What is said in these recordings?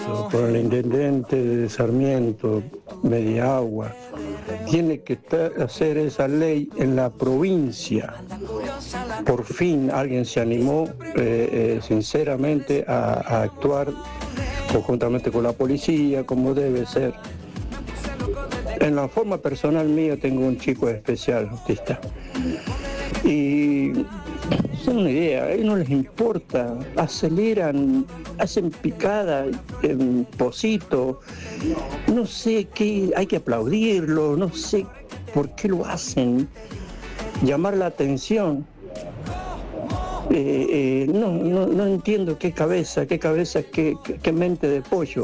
Por el intendente de Sarmiento, Mediagua, tiene que hacer esa ley en la provincia. Por fin alguien se animó sinceramente a actuar conjuntamente con la policía, como debe ser. En la forma personal mía tengo un chico especial, autista. Y son una idea, a ellos no les importa, aceleran, hacen picada en pocito, no sé qué, hay que aplaudirlo, no sé por qué lo hacen, llamar la atención. No entiendo qué cabeza, qué mente de pollo.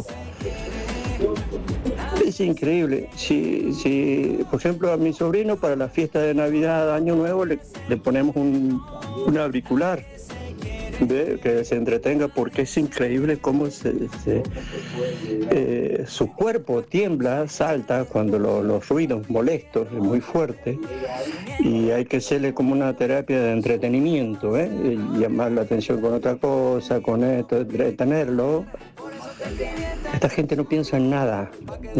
Es increíble. Si, por ejemplo, a mi sobrino para la fiesta de Navidad, Año Nuevo, le ponemos un auricular, ¿ve? Que se entretenga, porque es increíble cómo su cuerpo tiembla, salta cuando los ruidos molestos, es muy fuerte, y hay que hacerle como una terapia de entretenimiento, llamar la atención con otra cosa, con esto, entretenerlo. Esta gente no piensa en nada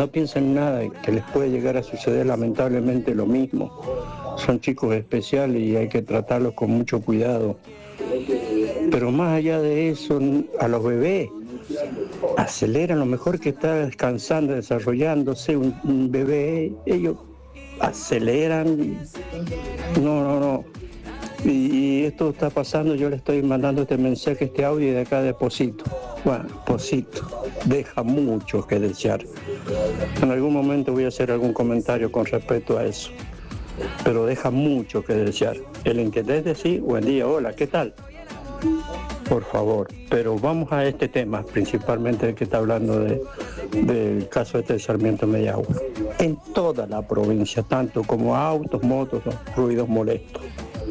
que les puede llegar a suceder lamentablemente lo mismo. Son chicos especiales y hay que tratarlos con mucho cuidado. Pero más allá de eso, a los bebés aceleran, lo mejor que está descansando, desarrollándose un bebé, ellos aceleran. No. Y esto está pasando, yo le estoy mandando este mensaje, este audio de acá de Posito. Bueno, Posito, deja mucho que desear. En algún momento voy a hacer algún comentario con respecto a eso, pero deja mucho que desear. El intendente sí, buen día, hola, ¿qué tal? Por favor, pero vamos a este tema, principalmente el que está hablando del caso de Sarmiento Mediagua. En toda la provincia, tanto como autos, motos, ruidos molestos.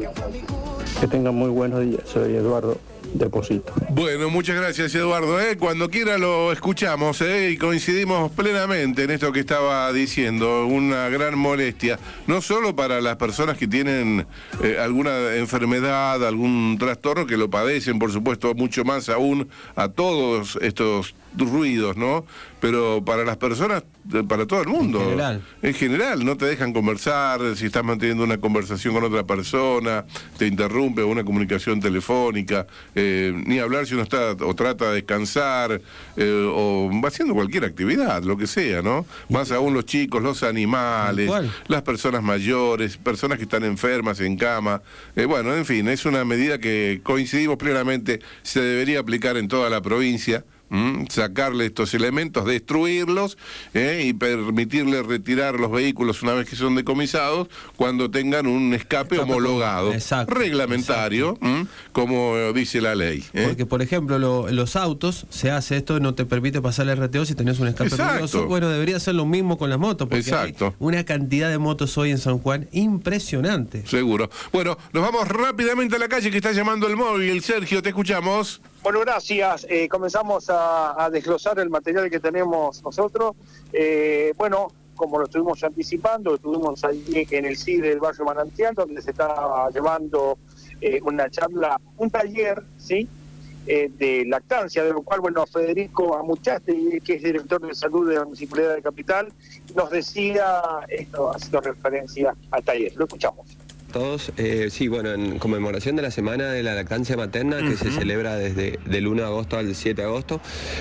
Que tengan muy buenos días, soy Eduardo de Posito. Bueno, muchas gracias, Eduardo. Cuando quiera lo escuchamos y coincidimos plenamente en esto que estaba diciendo. Una gran molestia, no solo para las personas que tienen alguna enfermedad, algún trastorno, que lo padecen, por supuesto, mucho más aún a todos estos ruidos, ¿no? Pero para las personas, para todo el mundo. En general, no te dejan conversar, si estás manteniendo una conversación con otra persona, te interrumpe una comunicación telefónica, ni hablar si uno está o trata de descansar, o va haciendo cualquier actividad, lo que sea, ¿no? Más aún los chicos, los animales, las personas mayores, personas que están enfermas en cama. Bueno, en fin, es una medida que coincidimos plenamente, se debería aplicar en toda la provincia. Sacarle estos elementos, destruirlos y permitirle retirar los vehículos una vez que son decomisados cuando tengan un escape homologado, reglamentario, como dice la ley. Porque, por ejemplo, los autos, se hace esto, no te permite pasar el RTO si tenés un escape ruidoso. Bueno, debería ser lo mismo con las motos, porque hay una cantidad de motos hoy en San Juan impresionante. Seguro. Bueno, nos vamos rápidamente a la calle, que está llamando el móvil. Sergio, te escuchamos. Bueno, gracias. Comenzamos a desglosar el material que tenemos nosotros. Bueno, como lo estuvimos anticipando, estuvimos ahí en el CID del barrio Manantial, donde se está llevando una charla, un taller, ¿sí?, de lactancia, de lo cual, bueno, Federico Amuchaste, que es director de salud de la Municipalidad de Capital, nos decía esto, haciendo referencia al taller. Lo escuchamos. Todos, sí, bueno, en conmemoración de la Semana de la Lactancia Materna, que se celebra desde del 1 de agosto al 7 de agosto,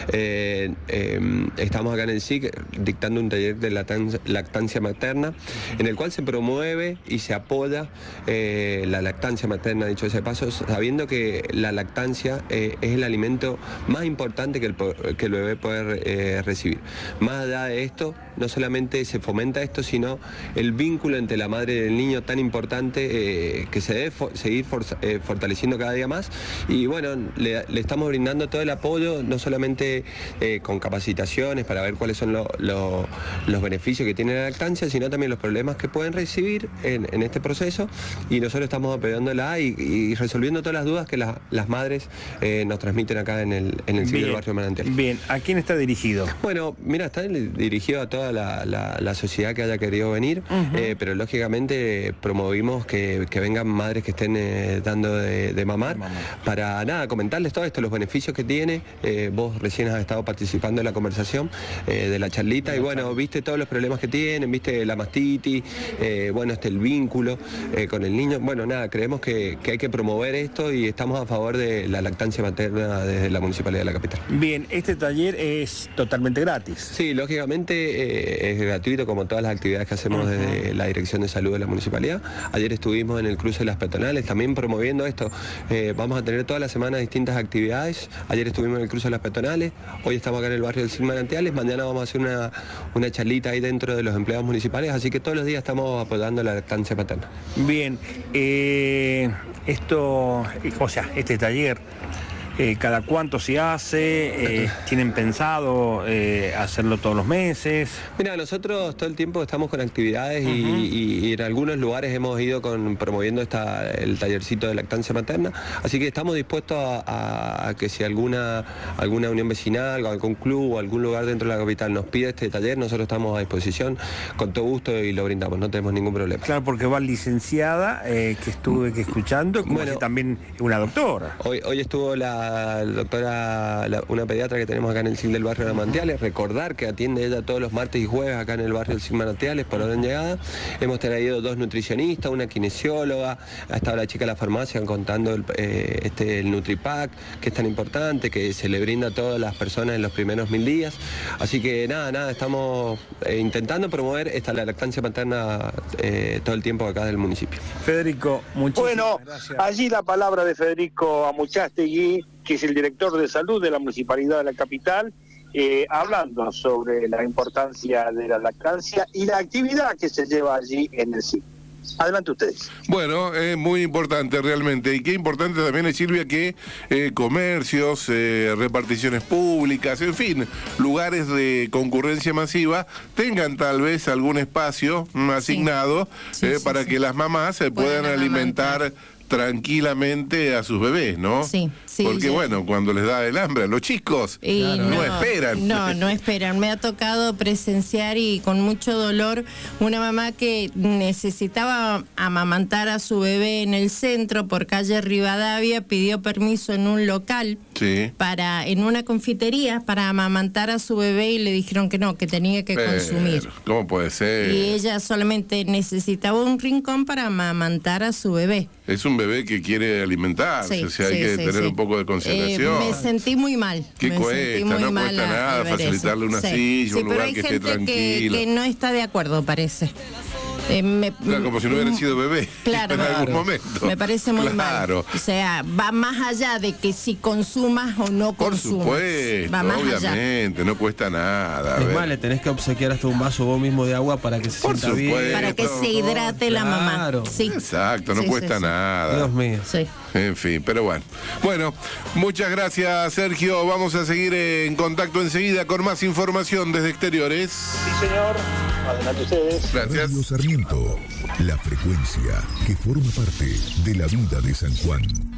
estamos acá en el SIC dictando un taller de lactancia materna, en el cual se promueve y se apoya la lactancia materna, dicho ese paso, sabiendo que la lactancia es el alimento más importante que el bebé puede recibir. Más allá de esto, no solamente se fomenta esto, sino el vínculo entre la madre y el niño tan importante que se debe seguir fortaleciendo cada día más. Y bueno, le estamos brindando todo el apoyo, no solamente con capacitaciones para ver cuáles son los beneficios que tiene la lactancia, sino también los problemas que pueden recibir en este proceso, y nosotros estamos apoyándola y resolviendo todas las dudas que las madres nos transmiten acá en el sitio del barrio Manantial. Bien, ¿a quién está dirigido? Bueno, mira, está dirigido a toda la sociedad que haya querido venir, pero lógicamente promovimos queremos que vengan madres que estén dando de mamar, para nada, comentarles todo esto, los beneficios que tiene. Vos recién has estado participando en la conversación de la charlita y bueno, viste todos los problemas que tienen, viste la mastitis, bueno, el vínculo con el niño. Bueno, nada, creemos que hay que promover esto y estamos a favor de la lactancia materna desde la Municipalidad de la Capital. Bien, este taller es totalmente gratis. Sí, lógicamente es gratuito como todas las actividades que hacemos desde la Dirección de Salud de la Municipalidad. Ayer estuvimos en el cruce de las peatonales también promoviendo esto. Vamos a tener toda la semana distintas actividades. Ayer estuvimos en el cruce de las peatonales, hoy estamos acá en el barrio del Sin Manantiales, mañana vamos a hacer una charlita ahí dentro de los empleados municipales, así que todos los días estamos apoyando la lactancia materna. Bien, este taller, ¿cada cuánto se hace? ¿Tienen pensado hacerlo todos los meses? Mira, nosotros todo el tiempo estamos con actividades y en algunos lugares hemos ido promoviendo el tallercito de lactancia materna, así que estamos dispuestos a que si alguna unión vecinal o algún club o algún lugar dentro de la capital nos pide este taller, nosotros estamos a disposición con todo gusto y lo brindamos, no tenemos ningún problema. Claro, porque va licenciada, que estuve escuchando, como bueno, también una doctora. Hoy estuvo la doctora, una pediatra que tenemos acá en el CIL del barrio de Manantiales, recordar que atiende ella todos los martes y jueves acá en el barrio del CIL Manantiales por orden llegada. Hemos traído 2 nutricionistas, una kinesióloga, ha estado la chica de la farmacia contando el NutriPack, que es tan importante, que se le brinda a todas las personas en los primeros 1000 días. Así que nada, estamos intentando promover la lactancia materna todo el tiempo acá del municipio. Federico, muchísimas gracias. Allí la palabra de Federico Amuchastegui, que es el director de salud de la Municipalidad de la Capital, hablando sobre la importancia de la lactancia y la actividad que se lleva allí en el sitio. Adelante ustedes. Bueno, es muy importante realmente, y qué importante también es, Silvia, que comercios, reparticiones públicas, en fin, lugares de concurrencia masiva tengan tal vez algún espacio asignado para que las mamás se puedan alimentar tranquilamente a sus bebés, ¿no? Sí. Porque bueno, cuando les da el hambre a los chicos, no esperan. No esperan. Me ha tocado presenciar y con mucho dolor una mamá que necesitaba amamantar a su bebé en el centro por calle Rivadavia, pidió permiso en un local, en una confitería, para amamantar a su bebé y le dijeron que no, que tenía que consumir. ¿Cómo puede ser? Y ella solamente necesitaba un rincón para amamantar a su bebé. Es un bebé que quiere alimentarse, o sea, hay que tener un poco de consideración. Me sentí muy mal. ¿Qué cuesta? No cuesta nada facilitarle una silla, un lugar que esté tranquilo. Que no está de acuerdo, parece. Claro, como si no hubiera sido bebé en algún momento. Me parece muy mal. O sea, va más allá de que si consumas o no consumas. Por supuesto, va más obviamente, no cuesta nada. Es más, le tenés que obsequiar hasta un vaso vos mismo de agua para que se sienta bien. Para que se hidrate la mamá. Sí. Exacto, no cuesta nada. Dios mío. Sí. En fin, pero bueno. Bueno, muchas gracias, Sergio. Vamos a seguir en contacto enseguida con más información desde Exteriores. Sí, señor. Adelante ustedes. Gracias. Radio Sarmiento, la frecuencia que forma parte de la vida de San Juan.